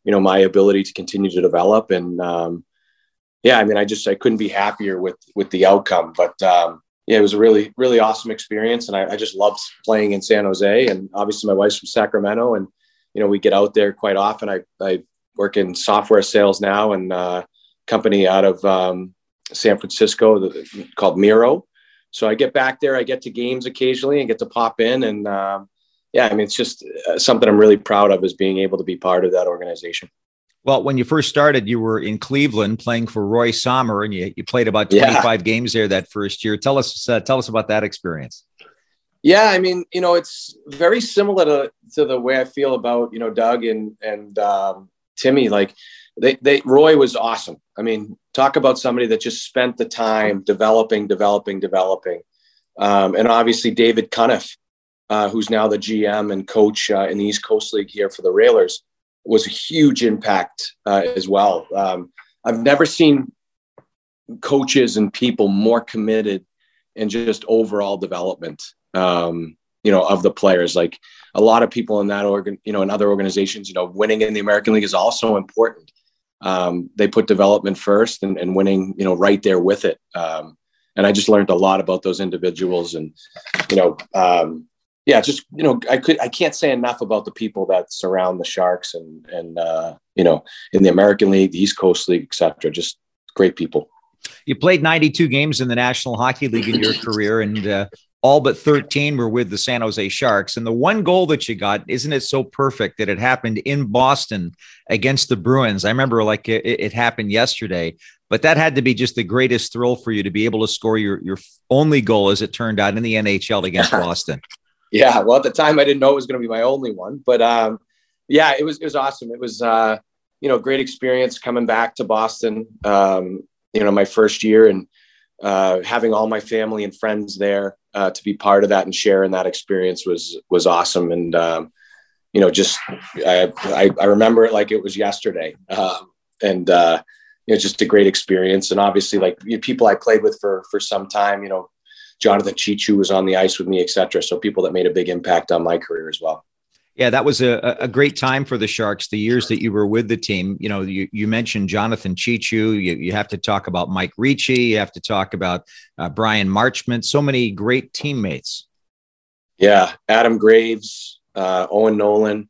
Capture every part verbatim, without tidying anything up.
you know, my ability to continue to develop. And um, yeah, I mean, I just, I couldn't be happier with, with the outcome, but um, yeah, it was a really, really awesome experience. And I, I just loved playing in San Jose, and obviously my wife's from Sacramento, and, you know, we get out there quite often. I, I work in software sales now, and uh company out of um, San Francisco the, called Miro. So I get back there, I get to games occasionally and get to pop in. And um, yeah, I mean, it's just uh, something I'm really proud of, is being able to be part of that organization. Well, when you first started, you were in Cleveland playing for Roy Sommer, and you, you played about twenty-five yeah. games there that first year. Tell us, uh, tell us about that experience. Yeah, I mean, you know, it's very similar to, to the way I feel about, you know, Doug and, and um, Timmy. Like they, they, Roy was awesome. I mean, talk about somebody that just spent the time developing, developing, developing. Um, and obviously David Cuniff, uh, who's now the G M and coach uh, in the East Coast League here for the Railers, was a huge impact uh, as well. Um, I've never seen coaches and people more committed in just overall development, um, you know, of the players. Like a lot of people in that organ, you know, in other organizations, you know, winning in the American League is also important. Um, they put development first, and, and winning, you know, right there with it. Um, and I just learned a lot about those individuals, and, you know, um, yeah, just, you know, I could, I can't say enough about the people that surround the Sharks, and, and, uh, you know, in the American League, the East Coast League, et cetera, just great people. You played ninety-two games in the National Hockey League in your career, and uh, all but thirteen were with the San Jose Sharks. And the one goal that you got, isn't it so perfect that it happened in Boston against the Bruins? I remember like it, it happened yesterday, but that had to be just the greatest thrill for you to be able to score your, your only goal, as it turned out, in the N H L against Boston. Yeah. Well, at the time I didn't know it was going to be my only one, but um, yeah, it was, it was awesome. It was, uh, you know, great experience coming back to Boston, um, you know, my first year, and uh, having all my family and friends there uh, to be part of that and share in that experience was, was awesome. And, um, you know, just, I, I, I remember it like it was yesterday. Um, and, uh, you know, just a great experience. And obviously, like, you know, people I played with for, for some time, you know, Jonathan Cheechoo was on the ice with me, et cetera. So people that made a big impact on my career as well. Yeah, that was a, a great time for the Sharks, the years that you were with the team. You know, you, you mentioned Jonathan Cheechoo. You, you have to talk about Mike Ricci. You have to talk about uh, Brian Marchment. So many great teammates. Yeah, Adam Graves, uh, Owen Nolan.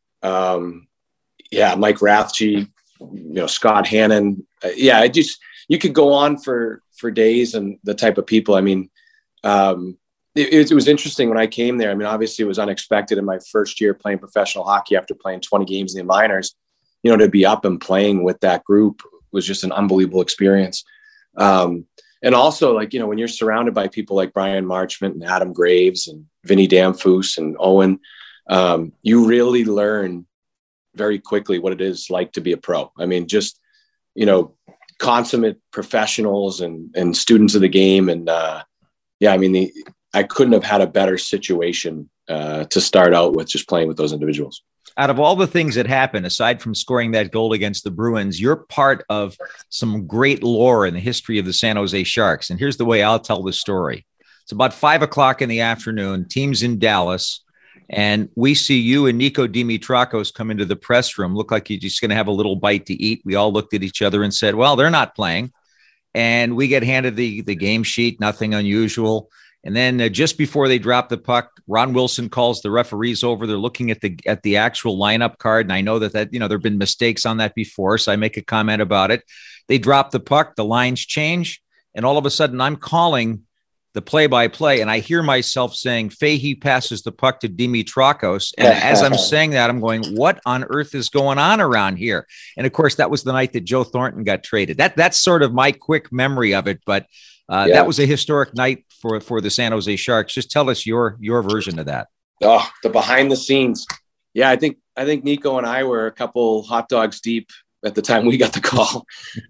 Um, yeah, Mike Rathje, you know, Scott Hannon. Uh, yeah, I just, you could go on for, for days, and the type of people. I mean, um, It, it was interesting when I came there. I mean, obviously it was unexpected in my first year playing professional hockey after playing twenty games in the minors, you know, to be up and playing with that group was just an unbelievable experience. Um, and also, like, you know, when you're surrounded by people like Brian Marchment and Adam Graves and Vinny Damphousse and Owen, um, you really learn very quickly what it is like to be a pro. I mean, just, you know, consummate professionals and, and students of the game. And uh, yeah, I mean, the, I couldn't have had a better situation uh, to start out with, just playing with those individuals. Out of all the things that happened, aside from scoring that goal against the Bruins, you're part of some great lore in the history of the San Jose Sharks. And here's the way I'll tell the story. It's about five o'clock in the afternoon, team's in Dallas, and we see you and Nico Dimitrakos come into the press room. Look like you're just going to have a little bite to eat. We all looked at each other and said, well, they're not playing. And we get handed the, the game sheet, nothing unusual. And then uh, just before they drop the puck, Ron Wilson calls the referees over. They're looking at the at the actual lineup card. And I know that, that you know, there have been mistakes on that before, so I make a comment about it. They drop the puck, the lines change, and all of a sudden I'm calling the play-by-play, and I hear myself saying, Fahey passes the puck to Dimitrakos. And as I'm saying that, I'm going, what on earth is going on around here? And, of course, that was the night that Joe Thornton got traded. That That's sort of my quick memory of it, but uh, yeah. That was a historic night for for the San Jose Sharks. Just tell us your your version of that. Oh, the behind the scenes. Yeah, I think I think Nico and I were a couple hot dogs deep at the time we got the call.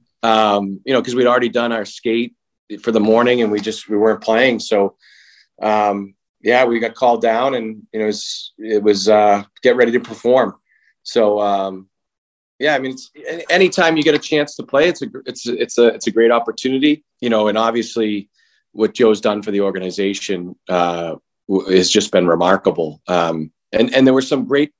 um, you know, because we'd already done our skate for the morning, and we just we weren't playing. So, um, yeah, we got called down, and you know, it was, it was uh, get ready to perform. So, um, yeah, I mean, it's, anytime you get a chance to play, it's a it's it's a it's a great opportunity. You know, and obviously, what Joe's done for the organization uh, has just been remarkable. Um, and and there were some great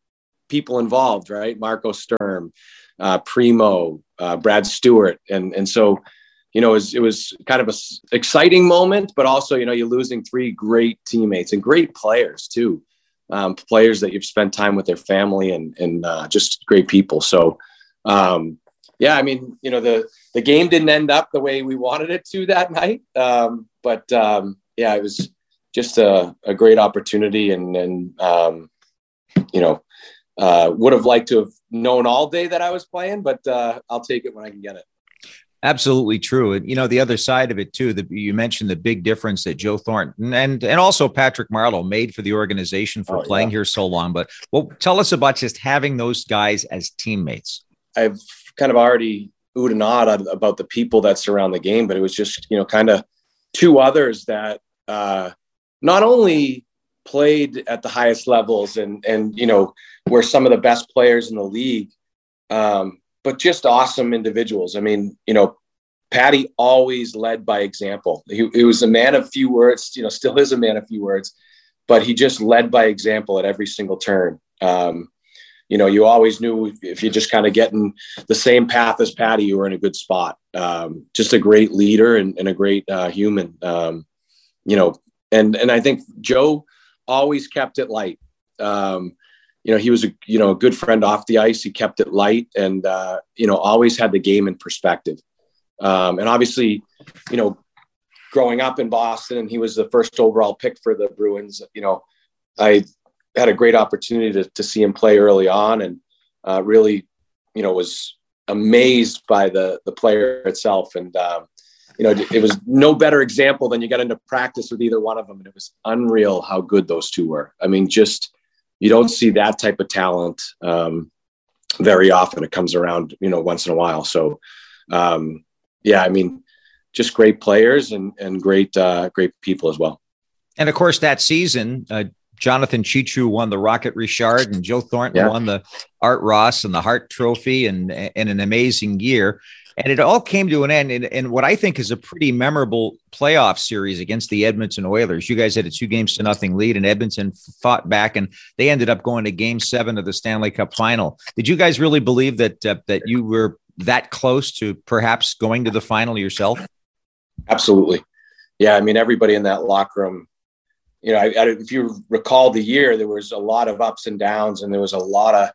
people involved, right? Marco Sturm, uh, Primo, uh, Brad Stewart. And, and so, you know, it was, it was kind of a s- exciting moment, but also, you know, you're losing three great teammates and great players too. Um, players that you've spent time with their family and, and uh, just great people. So, um, yeah, I mean, you know, the, the game didn't end up the way we wanted it to that night. Um, but um, yeah, it was just a, a great opportunity, and, and um, you know, uh, would have liked to have known all day that I was playing, but uh, I'll take it when I can get it. Absolutely true. And, you know, the other side of it, too, that you mentioned the big difference that Joe Thornton and and also Patrick Marleau made for the organization for oh, playing yeah. here so long. But well, tell us about just having those guys as teammates. I've kind of already oohed and awed about the people that surround the game, but it was just, you know, kind of two others that uh, not only played at the highest levels and, and, you know, were some of the best players in the league, um, but just awesome individuals. I mean, you know, Patty always led by example. He, he was a man of few words, you know, still is a man of few words, but he just led by example at every single turn. Um, you know, you always knew if you're just kind of getting the same path as Patty, you were in a good spot. Um, just a great leader and, and a great uh, human, um, you know, and, and I think Joe always kept it light. Um, You know, he was a, you know, a good friend off the ice. He kept it light and, uh, you know, always had the game in perspective. Um, and obviously, you know, growing up in Boston, and he was the first overall pick for the Bruins, you know, I had a great opportunity to, to see him play early on, and uh, really, you know, was amazed by the, the player itself. And, um, you know, it, it was no better example than you got into practice with either one of them. And it was unreal how good those two were. I mean, just, you don't see that type of talent um, very often. It comes around, you know, once in a while. So, um, yeah, I mean, just great players and and great uh, great people as well. And of course, that season, uh, Jonathan Chichu won the Rocket Richard, and Joe Thornton yeah. won the Art Ross and the Hart Trophy, and and an amazing year. And it all came to an end in, in what I think is a pretty memorable playoff series against the Edmonton Oilers. You guys had a two games to nothing lead, and Edmonton fought back, and they ended up going to game seven of the Stanley Cup final. Did you guys really believe that uh, that you were that close to perhaps going to the final yourself? Absolutely. Yeah. I mean, everybody in that locker room, you know, I, I, if you recall the year, there was a lot of ups and downs, and there was a lot of,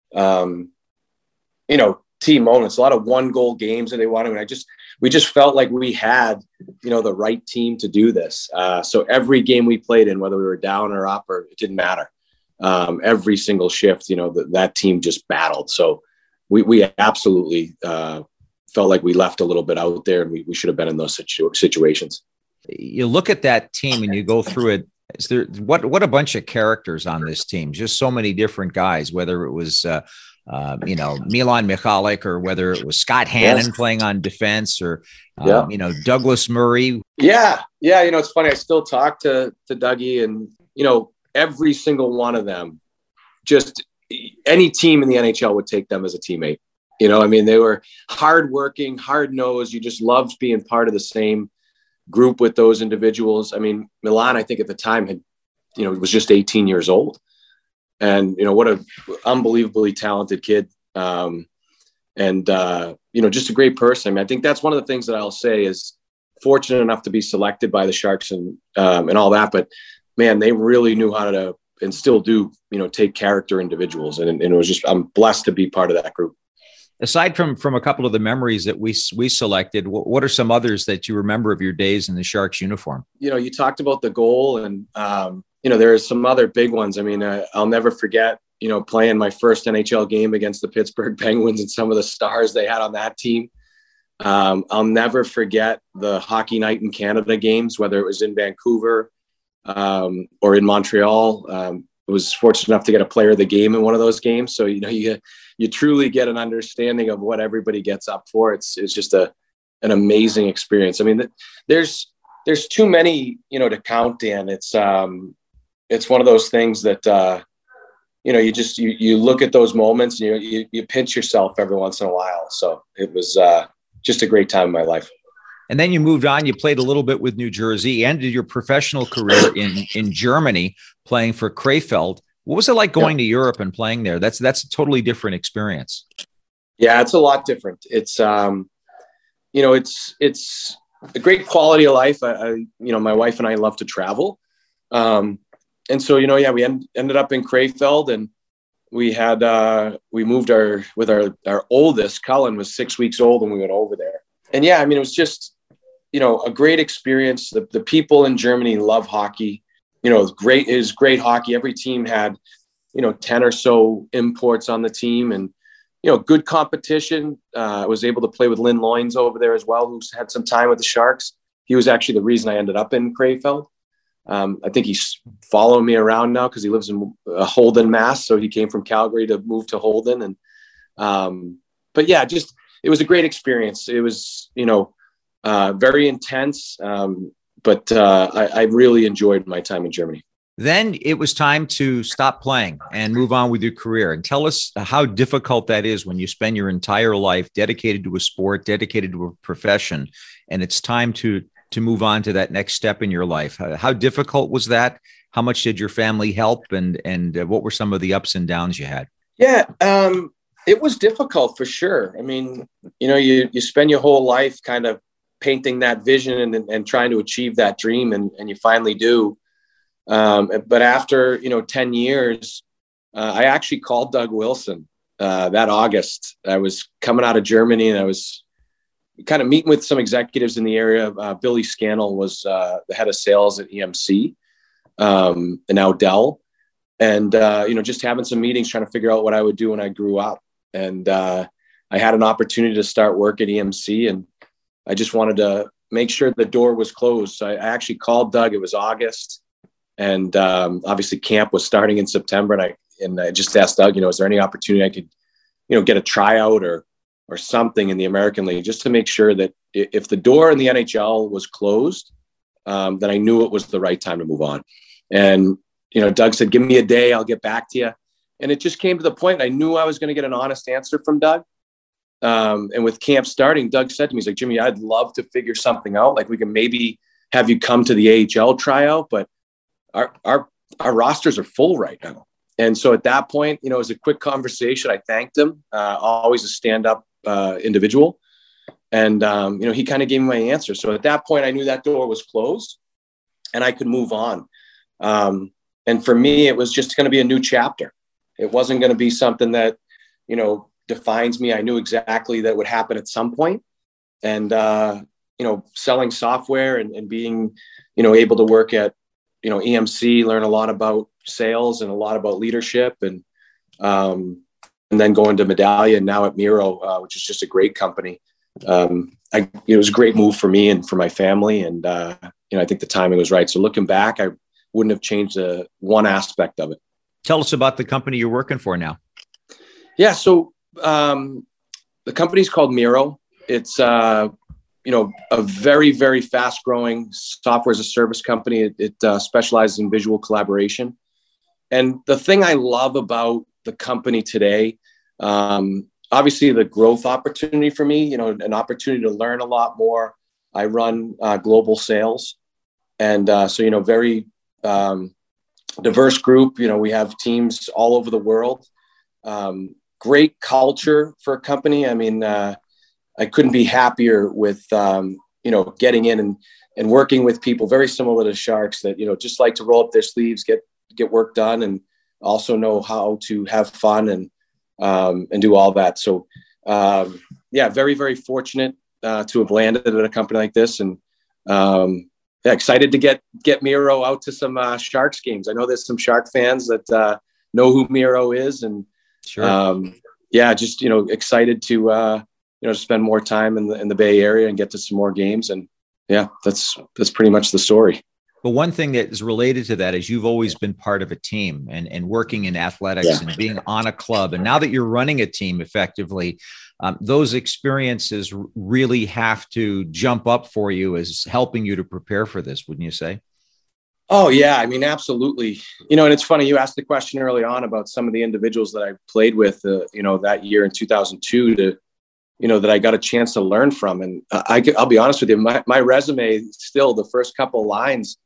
um, you know, team moments, a lot of one goal games that they wanted. And I just, we just felt like we had, you know, the right team to do this. Uh, so every game we played in, whether we were down or up, or it didn't matter. Um, every single shift, you know, that that team just battled. So we, we absolutely uh, felt like we left a little bit out there, and we, we should have been in those situ- situations. You look at that team and you go through it. Is there what, what a bunch of characters on this team, just so many different guys, whether it was, uh, Uh, you know, Milan Michalik, or whether it was Scott Hannon yes. playing on defense, or, um, yeah. you know, Douglas Murray. Yeah. Yeah. You know, it's funny. I still talk to, to Dougie, and, you know, every single one of them, just any team in the N H L would take them as a teammate. You know, I mean, they were hardworking, hard nosed. You just loved being part of the same group with those individuals. I mean, Milan, I think at the time had, you know, was just eighteen years old. And, you know, what a unbelievably talented kid. Um, and, uh, you know, just a great person. I mean, I think that's one of the things that I'll say is fortunate enough to be selected by the Sharks and, um, and all that. But man, they really knew how to, and still do, you know, take character individuals. And, and it was just, I'm blessed to be part of that group. Aside from, from a couple of the memories that we, we selected, what, what are some others that you remember of your days in the Sharks uniform? You know, you talked about the goal, and, um, you know, there's some other big ones. I mean, uh, I'll never forget, you know, playing my first N H L game against the Pittsburgh Penguins and some of the stars they had on that team. Um, I'll never forget the Hockey Night in Canada games, whether it was in Vancouver um, or in Montreal. Um, I was fortunate enough to get a player of the game in one of those games. So, you know, you, you truly get an understanding of what everybody gets up for. It's, it's just a, an amazing experience. I mean, there's, there's too many, you know, to count, Dan. It's, um, it's one of those things that, uh, you know, you just, you, you look at those moments and you, you, you pinch yourself every once in a while. So it was uh, just a great time in my life. And then you moved on, you played a little bit with New Jersey, ended your professional career in, in Germany, playing for Krefeld. What was it like going yeah. to Europe and playing there? That's that's a totally different experience. Yeah, it's a lot different. It's um, you know, it's it's a great quality of life. I, I you know, my wife and I love to travel, um, and so you know, yeah, we end, ended up in Krefeld, and we had uh, we moved our with our our oldest. Cullen was six weeks old when we went over there, and yeah, I mean, it was just you know a great experience. The the people in Germany love hockey. You know, it was great. It was great hockey. Every team had you know ten or so imports on the team, and you know, good competition. Uh, I was able to play with Lynn Loynes over there as well, who's had some time with the Sharks. He was actually the reason I ended up in Krefeld. Um, I think he's following me around now because he lives in uh, Holden, Mass. So he came from Calgary to move to Holden. And, um, but yeah, just, it was a great experience. It was, you know, uh, very intense. Um, but uh, I, I really enjoyed my time in Germany. Then it was time to stop playing and move on with your career. And tell us how difficult that is when you spend your entire life dedicated to a sport, dedicated to a profession, and it's time to to move on to that next step in your life. How difficult was that? How much did your family help? And and what were some of the ups and downs you had? Yeah, um, it was difficult for sure. I mean, you know, you you spend your whole life kind of painting that vision and, and trying to achieve that dream, and, and you finally do. Um, but after, you know, ten years, uh, I actually called Doug Wilson uh, that August. I was coming out of Germany and I was kind of meeting with some executives in the area. Uh, Billy Scannell was uh, the head of sales at E M C um, and now Dell. And, uh, you know, just having some meetings, trying to figure out what I would do when I grew up. And uh, I had an opportunity to start work at E M C, and I just wanted to make sure the door was closed. So I, I actually called Doug. It was August. And um, obviously camp was starting in September. And I, and I just asked Doug, you know, is there any opportunity I could, you know, get a tryout or, or something in the American League, just to make sure that if the door in the N H L was closed, um, then I knew it was the right time to move on. And, you know, Doug said, give me a day, I'll get back to you. And it just came to the point. I knew I was going to get an honest answer from Doug. Um, and with camp starting, Doug said to me, he's like, Jimmy, I'd love to figure something out. Like we can maybe have you come to the A H L tryout, but our, our, our rosters are full right now. And so at that point, you know, it was a quick conversation. I thanked him, uh, always a stand-up uh, individual. And, um, you know, he kind of gave me my answer. So at that point, I knew that door was closed and I could move on. Um, and for me, it was just going to be a new chapter. It wasn't going to be something that, you know, defines me. I knew exactly that would happen at some point. And, uh, you know, selling software and, and being, you know, able to work at, you know, E M C, learn a lot about sales and a lot about leadership, and um, and then going to Medallia and now at Miro, uh, which is just a great company. Um, I, it was a great move for me and for my family. And, uh, you know, I think the timing was right. So looking back, I wouldn't have changed uh, one aspect of it. Tell us about the company you're working for now. Yeah. So um, the company's called Miro. It's, uh, you know, a very, very fast growing software as a service company. It, it uh, specializes in visual collaboration. And the thing I love about the company today, um, obviously the growth opportunity for me, you know, an opportunity to learn a lot more. I run uh, global sales. And uh, so, you know, very um, diverse group. You know, we have teams all over the world. Um, great culture for a company. I mean, uh, I couldn't be happier with, um, you know, getting in and, and working with people very similar to Sharks that, you know, just like to roll up their sleeves, get, get work done, and also know how to have fun and, um, and do all that. So, um, yeah, very, very fortunate uh, to have landed at a company like this, and um, yeah, excited to get, get Miro out to some uh, Sharks games. I know there's some Shark fans that uh, know who Miro is, and sure. um, yeah, just, you know, excited to, uh, you know, to spend more time in the, in the Bay Area and get to some more games. And yeah, that's, that's pretty much the story. But one thing that is related to that is you've always been part of a team and, and working in athletics yeah. and being on a club. And now that you're running a team effectively, um, those experiences really have to jump up for you as helping you to prepare for this, wouldn't you say? Oh, yeah. I mean, absolutely. You know, and it's funny, you asked the question early on about some of the individuals that I played with, uh, you know, that year in two thousand two to, you know, that I got a chance to learn from. And I, I'll be honest with you, my, my resume, still the first couple of lines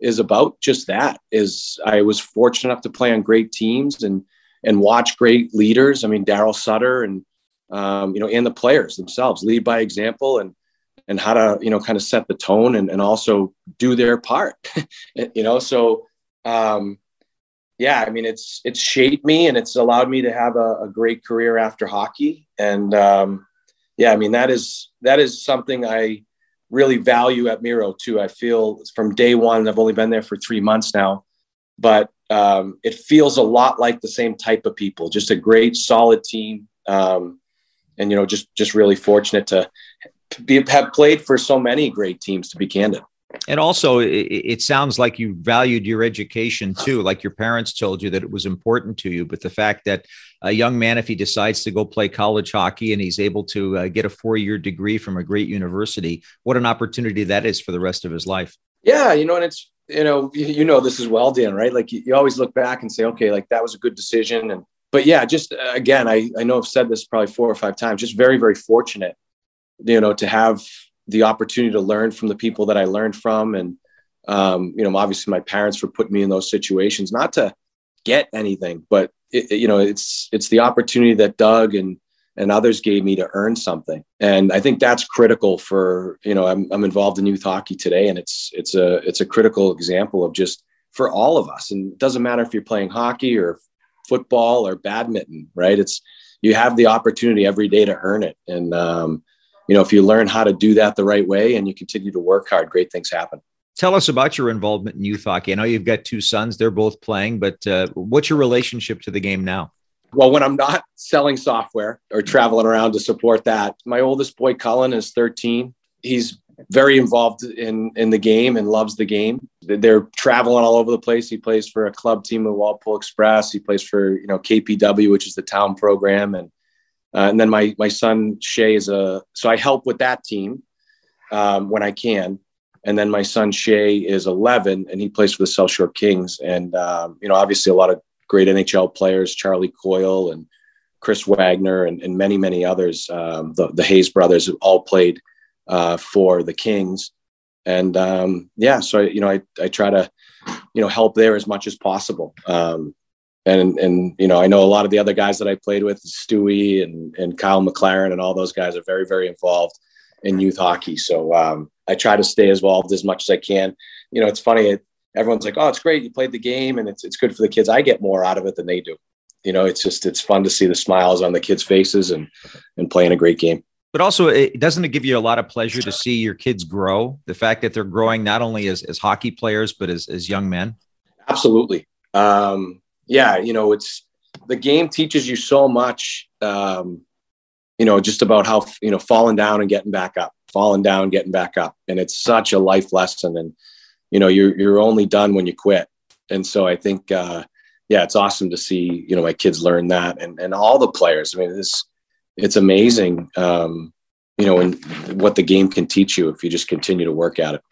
is about just that. Is I was fortunate enough to play on great teams and and watch great leaders. I mean, Daryl Sutter and um, you know, and the players themselves lead by example and and how to, you know, kind of set the tone and, and also do their part. You know, so um, yeah, I mean, it's it's shaped me and it's allowed me to have a, a great career after hockey. And um, yeah, I mean, that is that is something I really value at Miro too. I feel from day one, I've only been there for three months now, but um, it feels a lot like the same type of people, just a great, solid team. Um, and, you know, just, just really fortunate to be, have played for so many great teams, to be candid. And also, it, it sounds like you valued your education too, like your parents told you that it was important to you. But the fact that a young man, if he decides to go play college hockey and he's able to uh, get a four-year degree from a great university, what an opportunity that is for the rest of his life. Yeah, you know, and it's, you know, you know this as well, Dan, right? Like you, you always look back and say, okay, like that was a good decision. And but yeah, just uh, again, I I know I've said this probably four or five times. Just very, very fortunate, you know, to have the opportunity to learn from the people that I learned from. And, um, you know, obviously my parents for putting me in those situations, not to get anything, but it, you know, it's, it's the opportunity that Doug and, and others gave me to earn something. And I think that's critical for, you know, I'm, I'm involved in youth hockey today, and it's, it's a, it's a critical example of just for all of us. And it doesn't matter if you're playing hockey or football or badminton, right? It's, you have the opportunity every day to earn it. And, um, you know, if you learn how to do that the right way and you continue to work hard, great things happen. Tell us about your involvement in youth hockey. I know you've got two sons, they're both playing, but uh, what's your relationship to the game now? Well, when I'm not selling software or traveling around to support that, my oldest boy, Cullen, is thirteen. He's very involved in, in the game and loves the game. They're traveling all over the place. He plays for a club team with Walpole Express. He plays for, you know, K P W, which is the town program. And Uh, and then my my son Shay is a so I help with that team um, when I can. And then my son Shay is eleven and he plays for the South Shore Kings. And um, you know, obviously a lot of great N H L players, Charlie Coyle and Chris Wagner and, and many many others. Um, the the Hayes brothers all played uh, for the Kings. And um, yeah, so I, you know I I try to you know help there as much as possible. Um, And, and, you know, I know a lot of the other guys that I played with, Stewie and, and Kyle McLaren and all those guys are very, very involved in youth hockey. So um, I try to stay involved as much as I can. You know, it's funny. It, everyone's like, oh, it's great. You played the game and it's, it's good for the kids. I get more out of it than they do. You know, it's just, it's fun to see the smiles on the kids' faces and, and playing a great game. But also, it doesn't it give you a lot of pleasure to see your kids grow? The fact that they're growing not only as, as hockey players, but as, as young men? Absolutely. Um, Yeah, you know, it's the game teaches you so much, um, you know, just about how, you know, falling down and getting back up, falling down, getting back up. And it's such a life lesson. And, you know, you're, you're only done when you quit. And so I think, uh, yeah, it's awesome to see, you know, my kids learn that and, and all the players. I mean, it's, it's amazing, um, you know, and what the game can teach you if you just continue to work at it.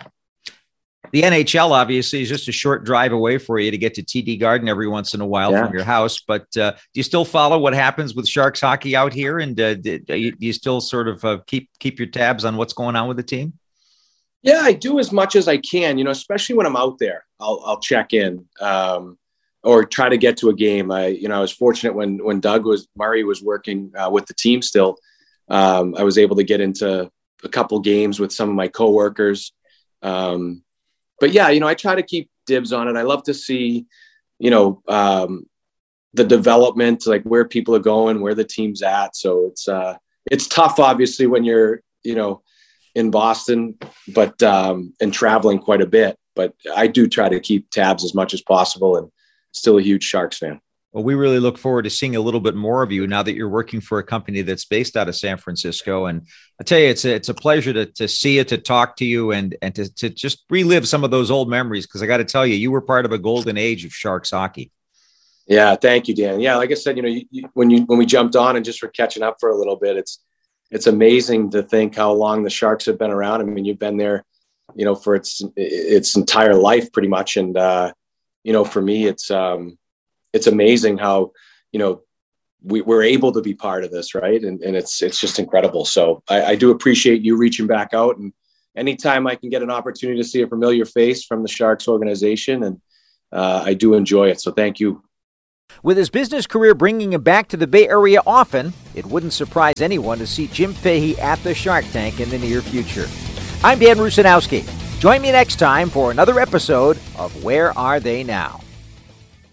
The N H L obviously is just a short drive away for you to get to T D Garden every once in a while yeah. from your house. But uh, do you still follow what happens with Sharks hockey out here? And uh, do, you, do you still sort of uh, keep keep your tabs on what's going on with the team? Yeah, I do as much as I can, you know, especially when I'm out there, I'll, I'll check in um, or try to get to a game. I, you know, I was fortunate when, when Doug was Murray was working uh, with the team still. Um, I was able to get into a couple games with some of my coworkers. Um, But yeah, you know, I try to keep dibs on it. I love to see, you know, um, the development, like where people are going, where the team's at. So it's uh, it's tough, obviously, when you're, you know, in Boston, but um, and traveling quite a bit. But I do try to keep tabs as much as possible, and still a huge Sharks fan. Well, we really look forward to seeing a little bit more of you now that you're working for a company that's based out of San Francisco. And I tell you, it's a, it's a pleasure to, to see you, to talk to you, and, and to, to just relive some of those old memories. Because I got to tell you, you were part of a golden age of Sharks hockey. Yeah, thank you, Dan. Yeah, like I said, you know, you, you, when you when we jumped on and just for catching up for a little bit, it's it's amazing to think how long the Sharks have been around. I mean, you've been there, you know, for its its entire life, pretty much. And uh, you know, for me, it's um, it's amazing how, you know, we, we're able to be part of this, right? And, and it's it's just incredible. So I, I do appreciate you reaching back out and anytime I can get an opportunity to see a familiar face from the Sharks organization, and uh, I do enjoy it. So thank you. With his business career bringing him back to the Bay Area often, it wouldn't surprise anyone to see Jim Fahey at the Shark Tank in the near future. I'm Dan Rusanowski. Join me next time for another episode of Where Are They Now?